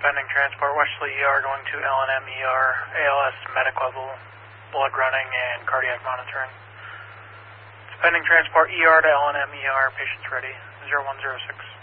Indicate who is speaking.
Speaker 1: pending transport, Wesley ER going to LNM ER, ALS medic level, blood running, and cardiac monitoring. It's pending transport ER to LNM ER, patients ready, 0106.